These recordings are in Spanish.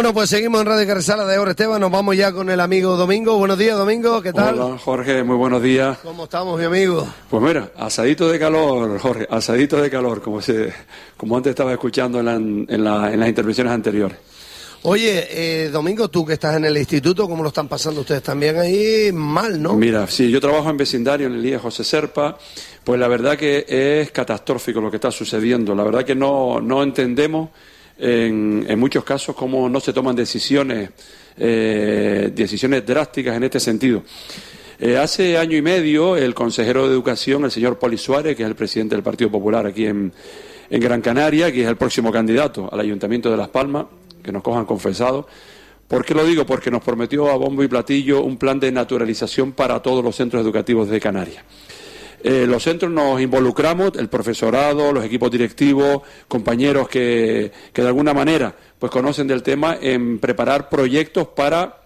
Bueno, pues seguimos en Radio Carrizal de Ahora Esteban, nos vamos ya con el amigo Domingo. Buenos días, Domingo, ¿qué tal? Hola, Jorge, muy buenos días. ¿Cómo estamos, mi amigo? Pues mira, asadito de calor, Jorge, asadito de calor, como antes estaba escuchando en las intervenciones anteriores. Oye, Domingo, tú que estás en el instituto, ¿cómo lo están pasando ustedes también ahí? Mal, ¿no? Mira, sí, yo trabajo en vecindario en el IE José Serpa, pues la verdad que es catastrófico lo que está sucediendo. La verdad que no entendemos en muchos casos cómo no se toman decisiones drásticas en este sentido. Hace año y medio el consejero de Educación, el señor Poli Suárez, que es el presidente del Partido Popular aquí en Gran Canaria, que es el próximo candidato al Ayuntamiento de Las Palmas, que nos cojan confesados. ¿Por qué lo digo? Porque nos prometió a bombo y platillo un plan de naturalización para todos los centros educativos de Canarias. Los centros nos involucramos, el profesorado, los equipos directivos, compañeros que de alguna manera pues conocen del tema, en preparar proyectos para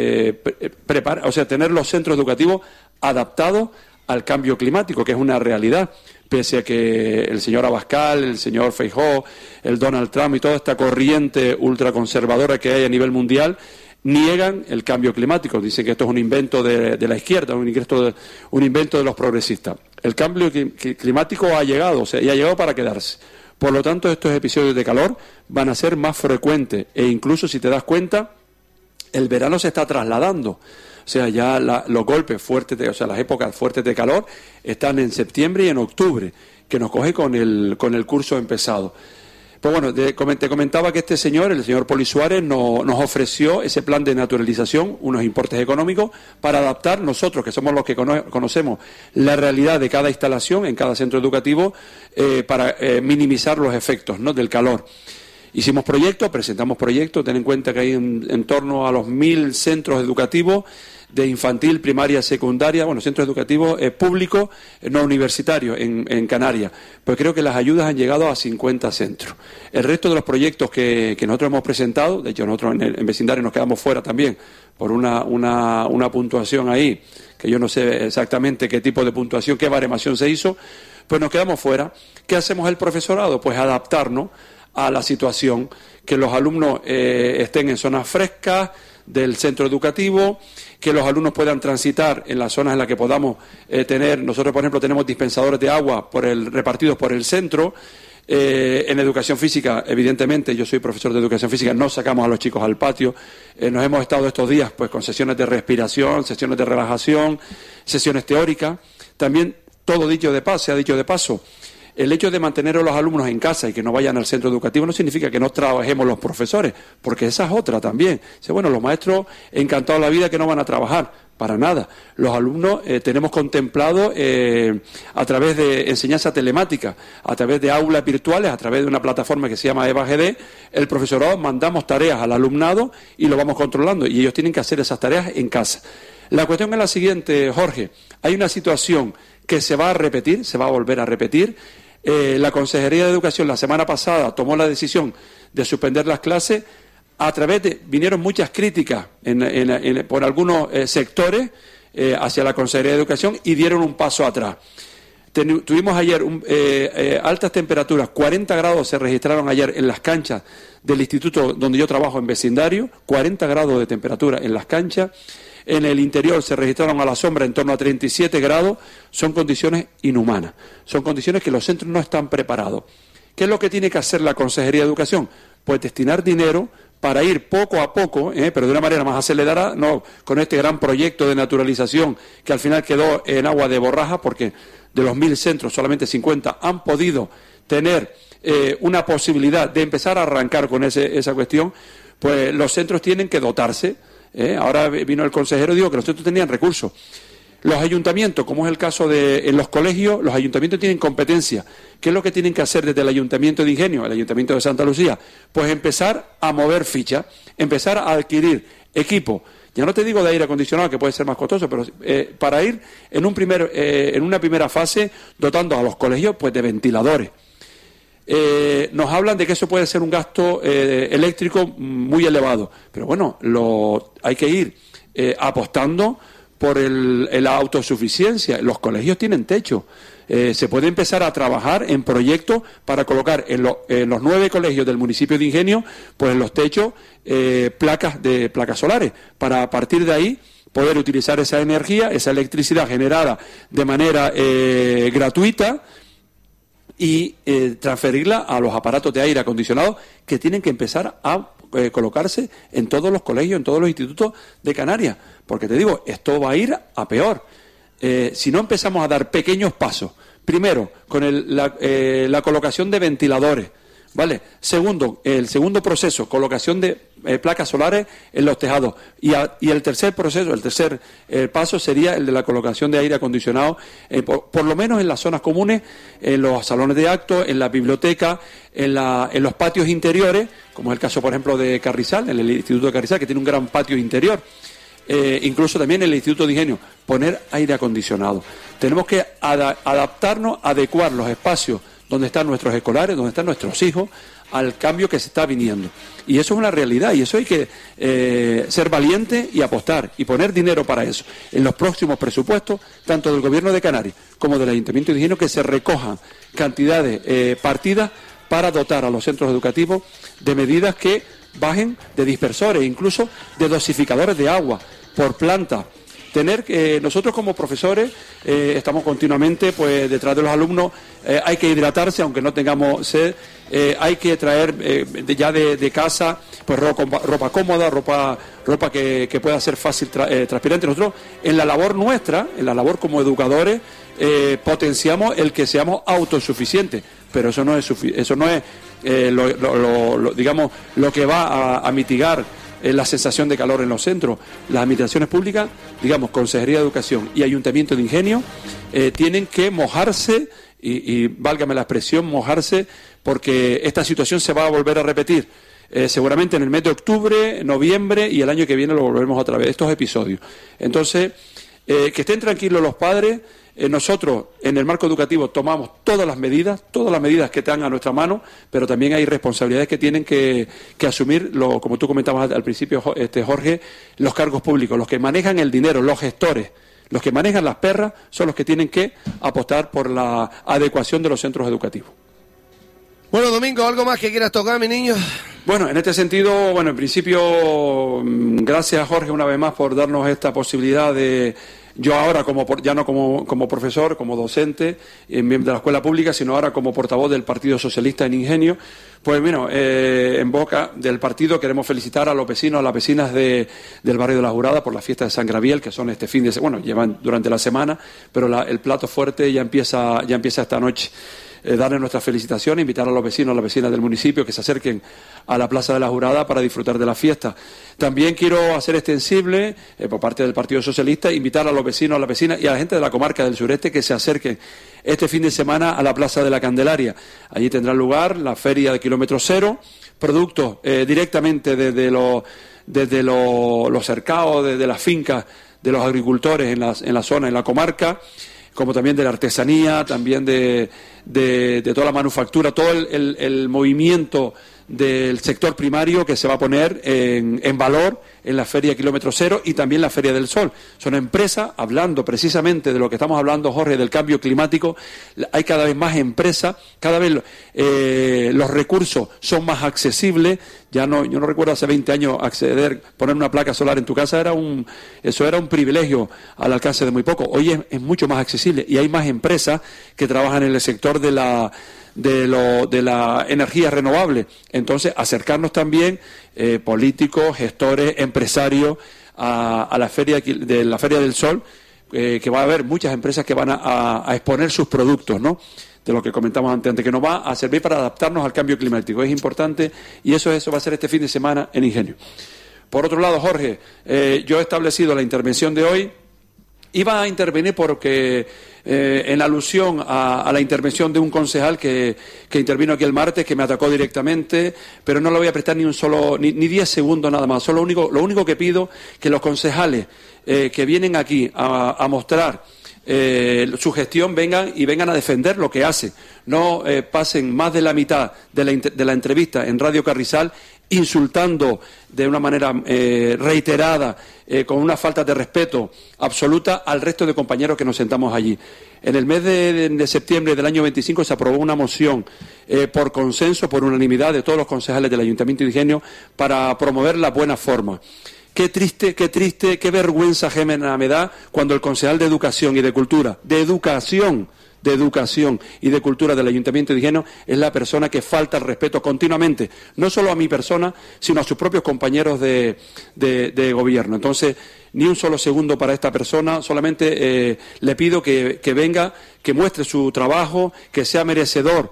tener los centros educativos adaptados al cambio climático, que es una realidad, pese a que el señor Abascal, el señor Feijóo, el Donald Trump y toda esta corriente ultraconservadora que hay a nivel mundial niegan el cambio climático. Dicen que esto es un invento de la izquierda, un invento de los progresistas. El cambio climático ha llegado, y ha llegado para quedarse. Por lo tanto, estos episodios de calor van a ser más frecuentes e incluso, si te das cuenta, el verano se está trasladando. O sea, ya los golpes fuertes, las épocas fuertes de calor están en septiembre y en octubre, que nos coge con el curso empezado. Pues bueno, te comentaba que este señor, el señor Poli Suárez, nos ofreció ese plan de naturalización, unos importes económicos, para adaptar nosotros, que somos los que conocemos la realidad de cada instalación en cada centro educativo, para minimizar los efectos, ¿no?, del calor. Hicimos proyectos, presentamos proyectos, ten en cuenta que hay en torno a los 1.000 centros educativos de infantil, primaria, secundaria, centros educativos públicos, no universitarios en Canarias. Pues creo que las ayudas han llegado a 50 centros. El resto de los proyectos que nosotros hemos presentado, de hecho nosotros en vecindario nos quedamos fuera también por una puntuación ahí, que yo no sé exactamente qué tipo de puntuación, qué baremación se hizo, pues nos quedamos fuera. ¿Qué hacemos el profesorado? Pues adaptarnos a la situación, que los alumnos estén en zonas frescas del centro educativo, que los alumnos puedan transitar en las zonas en las que podamos tener. Nosotros, por ejemplo, tenemos dispensadores de agua repartidos por el centro. En educación física, evidentemente, yo soy profesor de educación física, no sacamos a los chicos al patio. Nos hemos estado estos días pues con sesiones de respiración, sesiones de relajación, sesiones teóricas. También, todo dicho de paso, el hecho de mantener a los alumnos en casa y que no vayan al centro educativo no significa que no trabajemos los profesores, porque esa es otra también. Los maestros encantados de la vida que no van a trabajar, para nada. Los alumnos tenemos contemplado a través de enseñanza telemática, a través de aulas virtuales, a través de una plataforma que se llama EVAGD, el profesorado mandamos tareas al alumnado y lo vamos controlando, y ellos tienen que hacer esas tareas en casa. La cuestión es la siguiente, Jorge. Hay una situación que se va a repetir, se va a volver a repetir. La Consejería de Educación la semana pasada tomó la decisión de suspender las clases. Vinieron muchas críticas por algunos sectores hacia la Consejería de Educación y dieron un paso atrás. Tuvimos ayer altas temperaturas, 40 grados se registraron ayer en las canchas del instituto donde yo trabajo en vecindario, 40 grados de temperatura en las canchas. En el interior se registraron a la sombra en torno a 37 grados, son condiciones inhumanas, son condiciones que los centros no están preparados. ¿Qué es lo que tiene que hacer la Consejería de Educación? Pues destinar dinero para ir poco a poco, pero de una manera más acelerada, no con este gran proyecto de naturalización que al final quedó en agua de borraja, porque de los 1.000 centros solamente 50 han podido tener una posibilidad de empezar a arrancar con esa cuestión. Pues los centros tienen que dotarse. Ahora vino el consejero y dijo que los centros tenían recursos. Los ayuntamientos, como es el caso en los colegios, los ayuntamientos tienen competencia. ¿Qué es lo que tienen que hacer desde el Ayuntamiento de Ingenio, el Ayuntamiento de Santa Lucía? Pues empezar a mover ficha, empezar a adquirir equipo. Ya no te digo de aire acondicionado, que puede ser más costoso, pero para ir en una primera fase dotando a los colegios pues de ventiladores. Nos hablan de que eso puede ser un gasto eléctrico muy elevado, pero bueno, hay que ir apostando por la autosuficiencia. Los colegios tienen techo, se puede empezar a trabajar en proyectos para colocar en los 9 colegios del municipio de Ingenio, pues en los techos, placas solares, para a partir de ahí poder utilizar esa energía, esa electricidad generada de manera gratuita, y transferirla a los aparatos de aire acondicionado que tienen que empezar a colocarse en todos los colegios, en todos los institutos de Canarias, porque te digo, esto va a ir a peor. Si no empezamos a dar pequeños pasos, primero, con la colocación de ventiladores, ¿vale? Segundo, el segundo proceso, colocación de placas solares en los tejados. Y el tercer proceso, el tercer paso sería el de la colocación de aire acondicionado, por lo menos en las zonas comunes, en los salones de actos, en la biblioteca, en los patios interiores, como es el caso, por ejemplo, de Carrizal, en el Instituto de Carrizal, que tiene un gran patio interior. Incluso también en el Instituto de Ingenio, poner aire acondicionado. Tenemos que adaptarnos, adecuar los espacios donde están nuestros escolares, donde están nuestros hijos, al cambio que se está viniendo. Y eso es una realidad, y eso hay que ser valiente y apostar, y poner dinero para eso. En los próximos presupuestos, tanto del Gobierno de Canarias como del Ayuntamiento de Ingenio, que se recojan cantidades partidas para dotar a los centros educativos de medidas que bajen de dispersores, incluso de dosificadores de agua por planta. Nosotros como profesores estamos continuamente pues detrás de los alumnos, hay que hidratarse aunque no tengamos sed, hay que traer ya de casa pues ropa cómoda, ropa que pueda ser fácil transpirante. Nosotros en la labor nuestra, en la labor como educadores, potenciamos el que seamos autosuficientes, pero eso no es digamos lo que va a mitigar la sensación de calor en los centros. Las administraciones públicas, digamos, Consejería de Educación y Ayuntamiento de Ingenio, tienen que mojarse, y válgame la expresión, mojarse, porque esta situación se va a volver a repetir. Seguramente en el mes de octubre, noviembre y el año que viene lo volveremos otra vez, estos episodios. Entonces, que estén tranquilos los padres. Nosotros, en el marco educativo, tomamos todas las medidas que están a nuestra mano, pero también hay responsabilidades que tienen que asumir, como tú comentabas al principio, Jorge, los cargos públicos, los que manejan el dinero, los gestores, los que manejan las perras, son los que tienen que apostar por la adecuación de los centros educativos. Bueno, Domingo, ¿algo más que quieras tocar, mi niño? Bueno, en este sentido, en principio, gracias, Jorge, una vez más por darnos esta posibilidad de... Yo ahora, ya no como profesor, como docente de la escuela pública, sino ahora como portavoz del Partido Socialista en Ingenio, pues bueno, en boca del partido queremos felicitar a los vecinos, a las vecinas del barrio de La Jurada por la fiesta de San Gabriel, que son este fin de semana, llevan durante la semana, pero el plato fuerte ya empieza esta noche. Darle nuestras felicitaciones, invitar a los vecinos, a las vecinas del municipio que se acerquen a la Plaza de la Jurada para disfrutar de la fiesta. También quiero hacer extensible, por parte del Partido Socialista, invitar a los vecinos, a las vecinas y a la gente de la comarca del sureste que se acerquen este fin de semana a la Plaza de la Candelaria. Allí tendrá lugar la feria de kilómetro cero, productos directamente desde los cercados, desde las fincas de los agricultores en la zona, en la comarca, como también de la artesanía, también de toda la manufactura, todo el movimiento del sector primario que se va a poner en valor en la Feria Kilómetro Cero y también la Feria del Sol. Son empresas, hablando precisamente de lo que estamos hablando, Jorge, del cambio climático. Hay cada vez más empresas, cada vez los recursos son más accesibles. Yo no recuerdo hace 20 años poner una placa solar en tu casa, eso era un privilegio al alcance de muy poco. Hoy es mucho más accesible y hay más empresas que trabajan en el sector de la energía renovable. Entonces, acercarnos también políticos, gestores, empresarios a la Feria del Sol, que va a haber muchas empresas que van a exponer sus productos, ¿no? De lo que comentamos antes, que nos va a servir para adaptarnos al cambio climático. Es importante y eso va a ser este fin de semana en Ingenio. Por otro lado, Jorge, yo he establecido la intervención de hoy. Iba a intervenir porque en alusión a la intervención de un concejal que intervino aquí el martes, que me atacó directamente, pero no le voy a prestar ni 10 segundos nada más. Lo único que pido que los concejales que vienen aquí a mostrar su gestión vengan a defender lo que hace. No pasen más de la mitad de la entrevista en Radio Carrizal insultando de una manera reiterada, con una falta de respeto absoluta al resto de compañeros que nos sentamos allí. En el mes de septiembre del año 25 se aprobó una moción por consenso, por unanimidad de todos los concejales del Ayuntamiento de Ingenio para promover la buena forma. Qué triste, qué vergüenza ajena me da cuando el concejal de Educación y de Cultura, de Educación y de Cultura del Ayuntamiento de Ingenio es la persona que falta el respeto continuamente, no solo a mi persona, sino a sus propios compañeros de gobierno. Entonces, ni un solo segundo para esta persona, solamente le pido que venga, que muestre su trabajo, que sea merecedor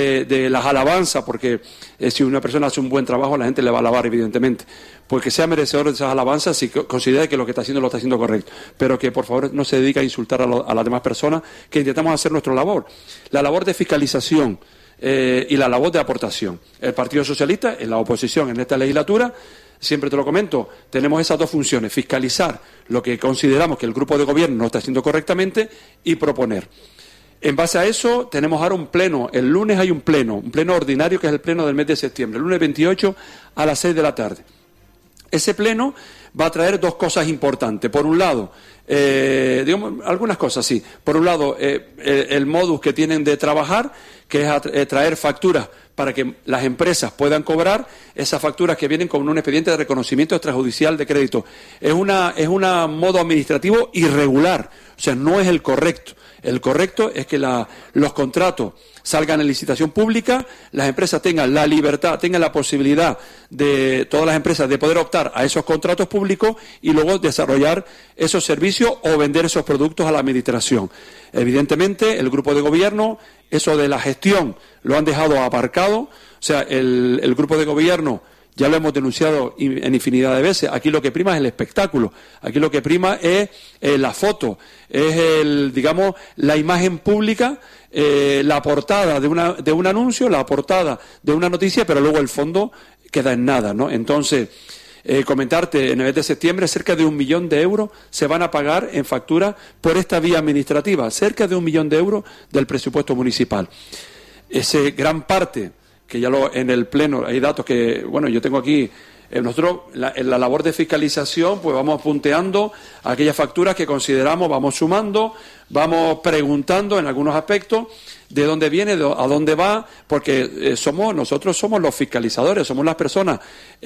de las alabanzas, porque si una persona hace un buen trabajo, la gente le va a alabar, evidentemente, pues que sea merecedor de esas alabanzas si considera que lo que está haciendo lo está haciendo correcto, pero que por favor no se dedique a insultar a las demás personas, que intentamos hacer nuestra labor, la labor de fiscalización y la labor de aportación. El Partido Socialista, en la oposición en esta legislatura, siempre te lo comento, tenemos esas dos funciones: fiscalizar lo que consideramos que el grupo de gobierno no está haciendo correctamente y proponer. En base a eso, tenemos ahora un pleno. El lunes hay un pleno ordinario, que es el pleno del mes de septiembre, el lunes 28 a las 6 de la tarde. Ese pleno va a traer dos cosas importantes. Por un lado, digamos, algunas cosas, sí. Por un lado, el modus que tienen de trabajar, que es traer facturas para que las empresas puedan cobrar esas facturas que vienen con un expediente de reconocimiento extrajudicial de crédito. Es un modo administrativo irregular, o sea, no es el correcto. El correcto es que los contratos salgan en licitación pública, las empresas tengan la libertad, tengan la posibilidad de todas las empresas de poder optar a esos contratos públicos y luego desarrollar esos servicios o vender esos productos a la administración. Evidentemente, el grupo de gobierno, eso de la gestión, lo han dejado aparcado. O sea, el grupo de gobierno, ya lo hemos denunciado en infinidad de veces, aquí lo que prima es el espectáculo, aquí lo que prima es la foto, es digamos, la imagen pública, la portada de un anuncio, la portada de una noticia, pero luego el fondo queda en nada, ¿no? Entonces, comentarte, en el mes de septiembre cerca de 1 millón de euros se van a pagar en factura por esta vía administrativa, cerca de 1 millón de euros del presupuesto municipal. Ese gran parte, que ya en el pleno hay datos que, bueno, yo tengo aquí, nosotros en la labor de fiscalización, pues vamos punteando aquellas facturas que consideramos, vamos sumando, vamos preguntando en algunos aspectos de dónde viene, a dónde va, porque nosotros somos los fiscalizadores, somos las personas,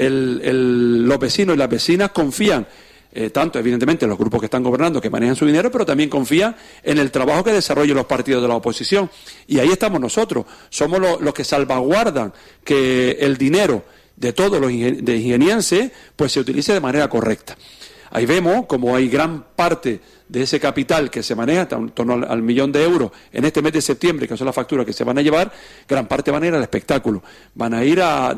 los vecinos y las vecinas confían, tanto evidentemente en los grupos que están gobernando, que manejan su dinero, pero también confían en el trabajo que desarrollan los partidos de la oposición. Y ahí estamos nosotros, somos los que salvaguardan que el dinero de todos los ingenienses pues se utilice de manera correcta. Ahí vemos como hay gran parte de ese capital que se maneja, en torno al 1 millón de euros en este mes de septiembre, que son las facturas que se van a llevar, gran parte van a ir al espectáculo, van a ir a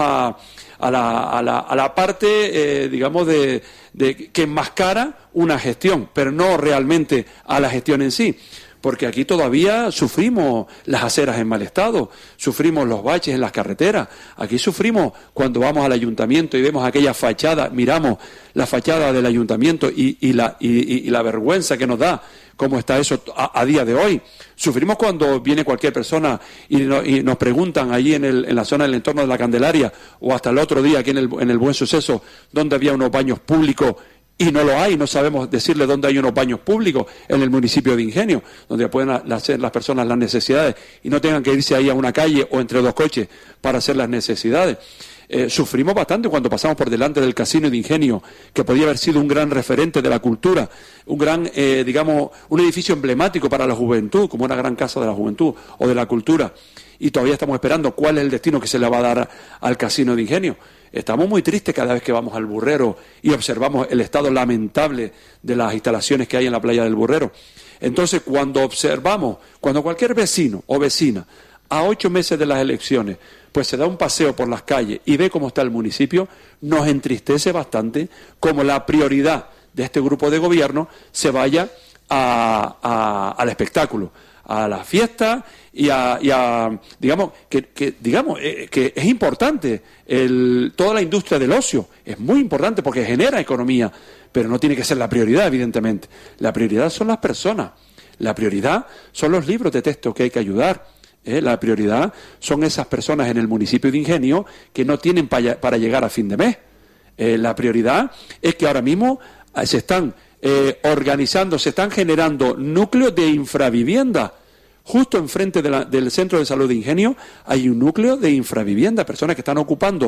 la parte, digamos, de que enmascara una gestión, pero no realmente a la gestión en sí. Porque aquí todavía sufrimos las aceras en mal estado, sufrimos los baches en las carreteras, aquí sufrimos cuando vamos al ayuntamiento y vemos aquella fachada, miramos la fachada del ayuntamiento y la vergüenza que nos da cómo está eso a día de hoy. Sufrimos cuando viene cualquier persona y nos preguntan allí en la zona del entorno de la Candelaria, o hasta el otro día aquí en el Buen Suceso, donde había unos baños públicos. Y no lo hay, no sabemos decirle dónde hay unos baños públicos en el municipio de Ingenio, donde pueden hacer las personas las necesidades y no tengan que irse ahí a una calle o entre dos coches para hacer las necesidades. Sufrimos bastante cuando pasamos por delante del Casino de Ingenio, que podía haber sido un gran referente de la cultura, un gran, digamos, un edificio emblemático para la juventud, como una gran casa de la juventud o de la cultura. Y todavía estamos esperando cuál es el destino que se le va a dar al Casino de Ingenio. Estamos muy tristes cada vez que vamos al Burrero y observamos el estado lamentable de las instalaciones que hay en la playa del Burrero. Entonces, cuando cualquier vecino o vecina, a 8 meses de las elecciones, pues se da un paseo por las calles y ve cómo está el municipio, nos entristece bastante como la prioridad de este grupo de gobierno se vaya al espectáculo, a la fiesta y digamos que es importante toda la industria del ocio, es muy importante porque genera economía, pero no tiene que ser la prioridad, evidentemente. La prioridad son las personas, la prioridad son los libros de texto que hay que ayudar, La prioridad son esas personas en el municipio de Ingenio que no tienen para llegar a fin de mes. La prioridad es que ahora mismo se están organizando, se están generando núcleos de infravivienda. Justo enfrente del centro de salud de Ingenio hay un núcleo de infravivienda, personas que están ocupando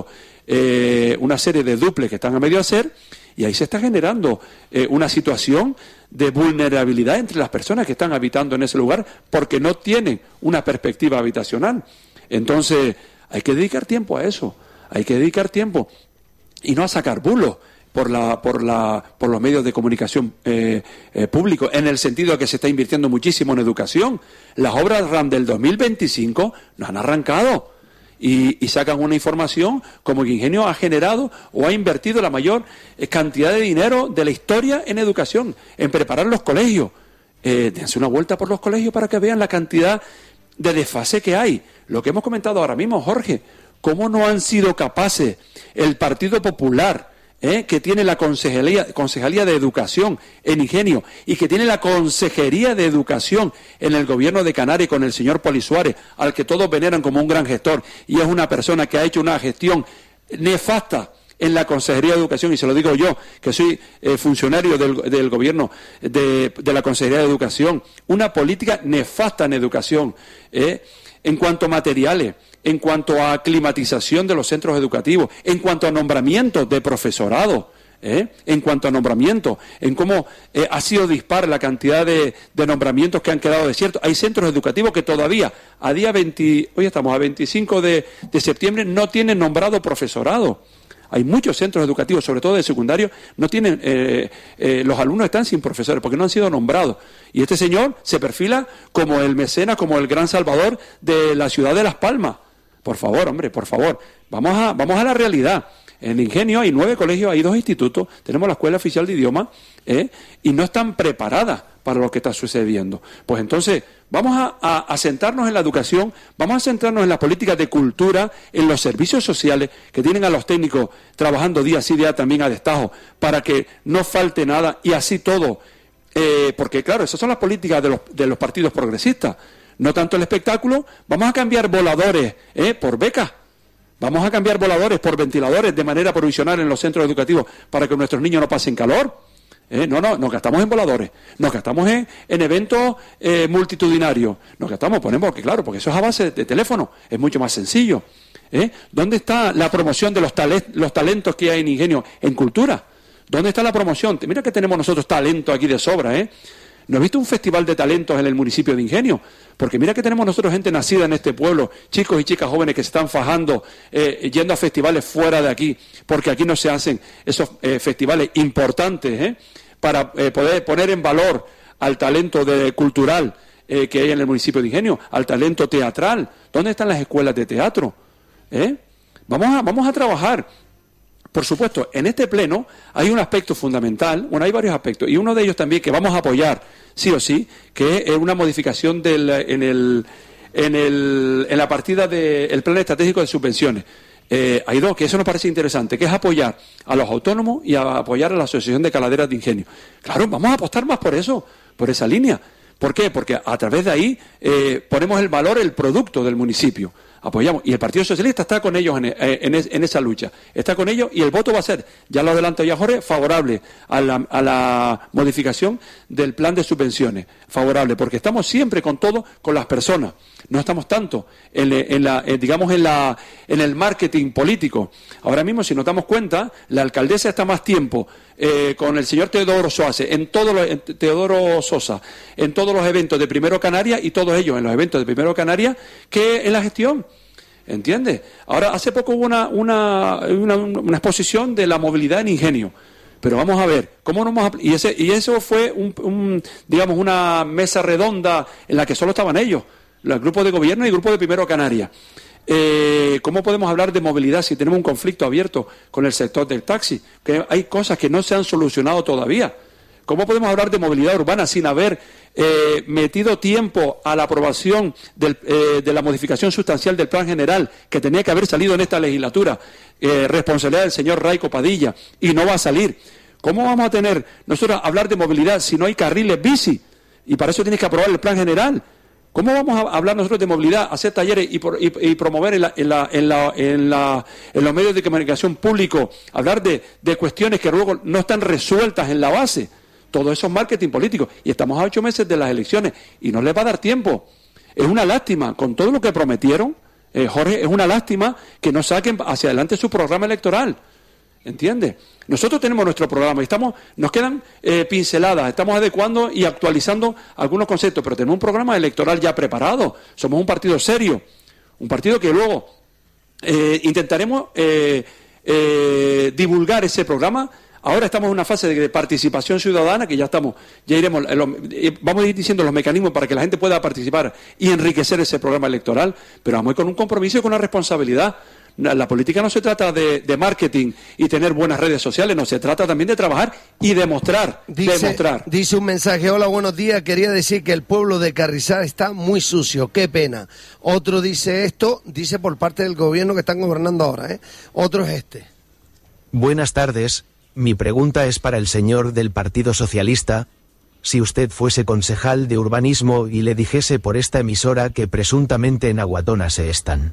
una serie de dúplex que están a medio hacer, y ahí se está generando una situación de vulnerabilidad entre las personas que están habitando en ese lugar porque no tienen una perspectiva habitacional. Entonces, hay que dedicar tiempo a eso, hay que dedicar tiempo y no a sacar bulos por los medios de comunicación públicos, en el sentido de que se está invirtiendo muchísimo en educación. Las obras RAM del 2025 no han arrancado y sacan una información como que Ingenio ha generado o ha invertido la mayor cantidad de dinero de la historia en educación, en preparar los colegios. Dense una vuelta por los colegios para que vean la cantidad de desfase que hay. Lo que hemos comentado ahora mismo, Jorge, cómo no han sido capaces el Partido Popular, que tiene la Concejalía de Educación en Ingenio y que tiene la Consejería de Educación en el Gobierno de Canarias con el señor Poli Suárez, al que todos veneran como un gran gestor, y es una persona que ha hecho una gestión nefasta en la Consejería de Educación, y se lo digo yo, que soy funcionario del Gobierno de la Consejería de Educación, una política nefasta en educación, en cuanto a materiales, en cuanto a climatización de los centros educativos, en cuanto a nombramientos de profesorado, en cuanto a nombramientos, en cómo ha sido dispar la cantidad de nombramientos que han quedado desiertos. Hay centros educativos que todavía, hoy estamos a 25 de septiembre, no tienen nombrado profesorado. Hay muchos centros educativos, sobre todo de secundario, no tienen, los alumnos están sin profesores porque no han sido nombrados. Y este señor se perfila como el mecenas, como el gran salvador de la ciudad de Las Palmas. Por favor, hombre, por favor, vamos a la realidad. En Ingenio hay 9 colegios, hay 2 institutos, tenemos la Escuela Oficial de Idiomas, y no están preparadas para lo que está sucediendo. Pues entonces, vamos a centrarnos en la educación, vamos a centrarnos en las políticas de cultura, en los servicios sociales, que tienen a los técnicos trabajando día sí día también a destajo, para que no falte nada y así todo. Porque claro, esas son las políticas de los partidos progresistas. No tanto el espectáculo, vamos a cambiar voladores por becas. Vamos a cambiar voladores por ventiladores de manera provisional en los centros educativos para que nuestros niños no pasen calor. No, nos gastamos en voladores, nos gastamos en eventos multitudinarios, porque eso es a base de teléfono, es mucho más sencillo. ¿Dónde está la promoción de los talentos que hay en Ingenio en cultura? ¿Dónde está la promoción? Mira que tenemos nosotros talento aquí de sobra, ¿No has visto un festival de talentos en el municipio de Ingenio? Porque mira que tenemos nosotros gente nacida en este pueblo, chicos y chicas jóvenes que se están fajando, yendo a festivales fuera de aquí, porque aquí no se hacen esos festivales importantes, para poder poner en valor al talento cultural que hay en el municipio de Ingenio, al talento teatral. ¿Dónde están las escuelas de teatro? Vamos a trabajar. Por supuesto, en este pleno hay un aspecto fundamental, hay varios aspectos, y uno de ellos también que vamos a apoyar, sí o sí, que es una modificación en la partida del Plan Estratégico de Subvenciones. Hay dos, que eso nos parece interesante, que es apoyar a los autónomos y apoyar a la Asociación de Caladeras de Ingenio. Claro, vamos a apostar más por eso, por esa línea. ¿Por qué? Porque a través de ahí ponemos el valor, el producto del municipio. Apoyamos, y el Partido Socialista está con ellos en esa lucha, está con ellos, y el voto va a ser, ya lo adelanto ya Jorge, favorable a la modificación del plan de subvenciones, favorable, porque estamos siempre con todo, con las personas, no estamos tanto en el marketing político. Ahora mismo, si nos damos cuenta, la alcaldesa está más tiempo con el señor Teodoro Sosa, en todos los eventos de Primero Canarias, y todos ellos en los eventos de Primero Canarias, que en la gestión. ¿Entiendes? Ahora, hace poco hubo una exposición de la movilidad en Ingenio. Pero vamos a ver, ¿cómo nos vamos a... Y eso fue una mesa redonda en la que solo estaban ellos, el grupo de gobierno y el grupo de Primero Canarias. ¿Cómo podemos hablar de movilidad si tenemos un conflicto abierto con el sector del taxi? Que hay cosas que no se han solucionado todavía. ¿Cómo podemos hablar de movilidad urbana sin haber metido tiempo a la aprobación de la modificación sustancial del Plan General, que tenía que haber salido en esta legislatura? Responsabilidad del señor Raico Padilla, y no va a salir. ¿Cómo vamos a hablar de movilidad si no hay carriles bici? Y para eso tienes que aprobar el Plan General. ¿Cómo vamos a hablar nosotros de movilidad, hacer talleres y promover en los medios de comunicación públicos, hablar de cuestiones que luego no están resueltas en la base? Todo eso es marketing político. Y estamos a 8 meses de las elecciones y no les va a dar tiempo. Es una lástima, con todo lo que prometieron, Jorge, es una lástima que no saquen hacia adelante su programa electoral. ¿Entiendes? Nosotros tenemos nuestro programa y nos quedan pinceladas, estamos adecuando y actualizando algunos conceptos, pero tenemos un programa electoral ya preparado. Somos un partido serio, un partido que luego intentaremos divulgar ese programa. Ahora estamos en una fase de participación ciudadana que ya iremos, vamos a ir diciendo los mecanismos para que la gente pueda participar y enriquecer ese programa electoral, pero vamos a ir con un compromiso y con una responsabilidad. La política no se trata de marketing y tener buenas redes sociales, no, se trata también de trabajar y demostrar. Dice un mensaje: hola, buenos días, quería decir que el pueblo de Carrizal está muy sucio, qué pena. Otro dice dice por parte del gobierno que están gobernando ahora, Otro es Buenas tardes, mi pregunta es para el señor del Partido Socialista. Si usted fuese concejal de urbanismo y le dijese por esta emisora que presuntamente en Aguatona se están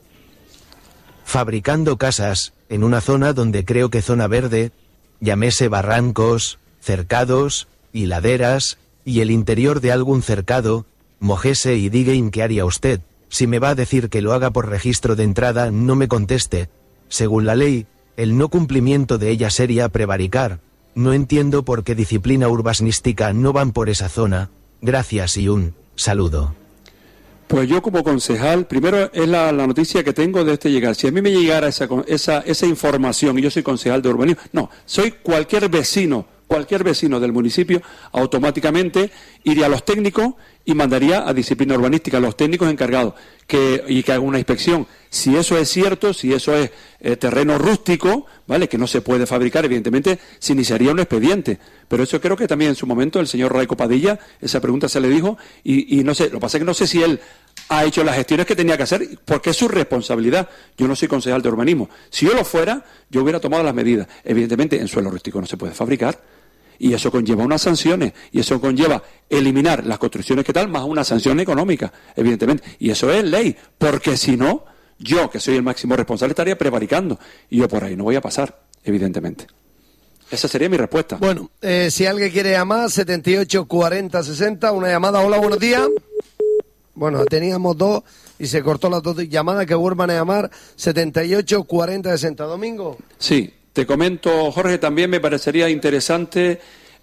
fabricando casas, en una zona donde creo que zona verde, llámese barrancos, cercados, y laderas, y el interior de algún cercado, mojese y diga ¿qué haría usted? Si me va a decir que lo haga por registro de entrada, no me conteste. Según la ley, el no cumplimiento de ella sería prevaricar. No entiendo por qué disciplina urbanística no van por esa zona. Gracias y un saludo. Pues yo como concejal, primero es la noticia que tengo de este llegar. Si a mí me llegara esa información y yo soy concejal de urbanismo, no, soy cualquier vecino del municipio, automáticamente iría a los técnicos y mandaría a disciplina urbanística, a los técnicos encargados, y que hagan una inspección. Si eso es cierto, si eso es terreno rústico, ¿vale?, que no se puede fabricar, evidentemente se iniciaría un expediente. Pero eso creo que también en su momento el señor Raico Padilla, esa pregunta se le dijo, y no sé, lo que pasa es que no sé si él ha hecho las gestiones que tenía que hacer, porque es su responsabilidad. Yo no soy concejal de urbanismo. Si yo lo fuera, yo hubiera tomado las medidas. Evidentemente, en suelo rústico no se puede fabricar. Y eso conlleva unas sanciones, y eso conlleva eliminar las construcciones que tal, más una sanción económica, evidentemente. Y eso es ley, porque si no, yo, que soy el máximo responsable, estaría prevaricando. Y yo por ahí no voy a pasar, evidentemente. Esa sería mi respuesta. Bueno, si alguien quiere llamar, 78 40 60, una llamada. Hola, buenos días. Bueno, teníamos dos y se cortó las dos llamadas, que vuelvan a llamar, 78 40 60. Domingo. Sí. Te comento, Jorge, también me parecería interesante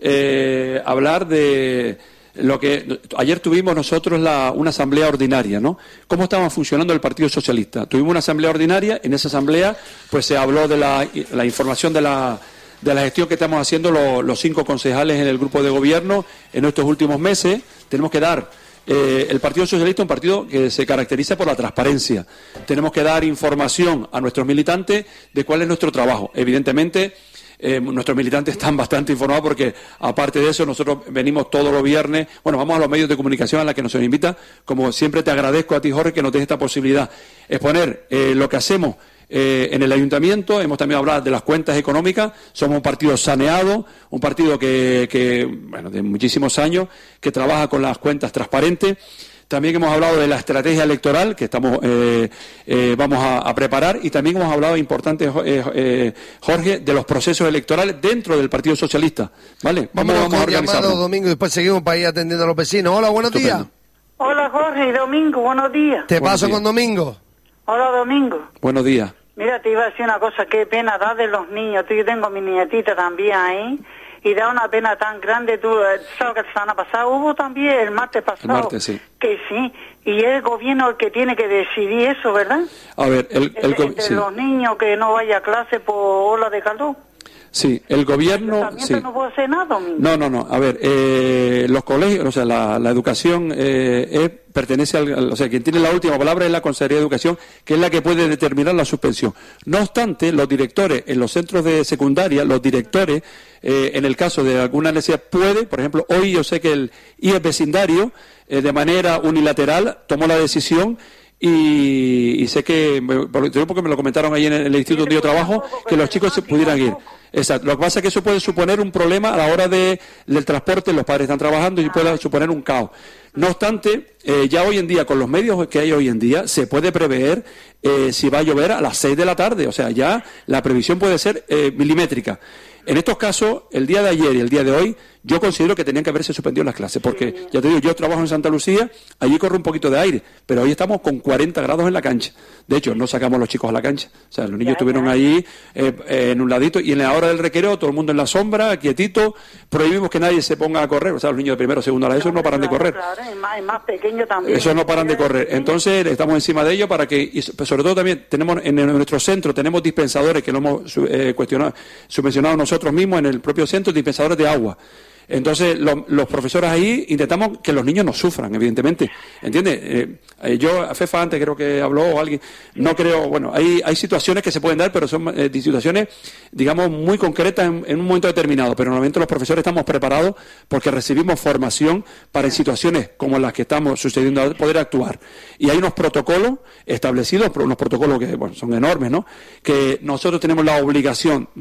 hablar de lo que ayer tuvimos nosotros una asamblea ordinaria, ¿no? ¿Cómo estaba funcionando el Partido Socialista? Tuvimos una asamblea ordinaria, en esa asamblea pues se habló de la información de la gestión que estamos haciendo los 5 concejales en el grupo de gobierno en estos últimos meses. Tenemos que dar... el Partido Socialista es un partido que se caracteriza por la transparencia. Tenemos que dar información a nuestros militantes de cuál es nuestro trabajo. Evidentemente, nuestros militantes están bastante informados porque, aparte de eso, nosotros venimos todos los viernes, vamos a los medios de comunicación a la que nos invita. Como siempre te agradezco a ti, Jorge, que nos des esta posibilidad. Exponer lo que hacemos en el ayuntamiento. Hemos también hablado de las cuentas económicas. Somos un partido saneado, un partido que de muchísimos años, que trabaja con las cuentas transparentes. También hemos hablado de la estrategia electoral que vamos a preparar, y también hemos hablado, importante, Jorge, de los procesos electorales dentro del Partido Socialista. ¿Vale? Vamos a organizarlo, Domingo, y después seguimos para ir atendiendo a los vecinos. Hola, buenos días. Hola, Jorge y Domingo, buenos días. Te paso con Domingo. Hola, Domingo. Buenos días. Mira, te iba a decir una cosa, qué pena da de los niños. Yo tengo mi nietita también ahí, y da una pena tan grande. Tú sabes que la semana pasada hubo también, el martes pasado. El martes, sí. Que sí, y es el gobierno el que tiene que decidir eso, ¿verdad? A ver, sí. Los niños que no vaya a clase por ola de calor. Sí, el gobierno... Sí. No puede hacer nada, Domingo. No. A ver, los colegios, o sea, la educación pertenece o sea, quien tiene la última palabra es la Consejería de Educación, que es la que puede determinar la suspensión. No obstante, los directores en los centros de secundaria, en el caso de alguna necesidad, por ejemplo, hoy yo sé que el IES vecindario, de manera unilateral, tomó la decisión. Y sé que, porque me lo comentaron ahí en el instituto donde yo trabajo, que los chicos se pudieran ir. Exacto. Lo que pasa es que eso puede suponer un problema a la hora del transporte. Los padres están trabajando y puede suponer un caos. No obstante, ya hoy en día, con los medios que hay hoy en día, se puede prever si va a llover a las 6 de la tarde. O sea, ya la previsión puede ser milimétrica. En estos casos, el día de ayer y el día de hoy, yo considero que tenían que haberse suspendido las clases, porque, ya te digo, yo trabajo en Santa Lucía, allí corre un poquito de aire, pero hoy estamos con 40 grados en la cancha. De hecho, no sacamos a los chicos a la cancha. O sea, los niños estuvieron allí en un ladito, y en la hora del recreo, todo el mundo en la sombra, quietito, prohibimos que nadie se ponga a correr. O sea, los niños de primero, segundo, esos no paran de correr. Claro, y más pequeño también. Esos no paran de correr. Entonces, estamos encima de ellos para que, y sobre todo también, tenemos en nuestro centro, tenemos dispensadores que lo hemos subvencionado nosotros mismos en el propio centro, dispensadores de agua. Entonces, los profesores ahí intentamos que los niños no sufran, evidentemente. ¿Entiendes? Yo, a Fefa antes creo que habló o alguien, no creo, bueno, hay situaciones que se pueden dar, pero son situaciones, digamos, muy concretas en un momento determinado. Pero normalmente los profesores estamos preparados porque recibimos formación para en situaciones como las que estamos sucediendo poder actuar. Y hay unos protocolos establecidos, unos protocolos que, bueno, son enormes, ¿no? Que nosotros tenemos la obligación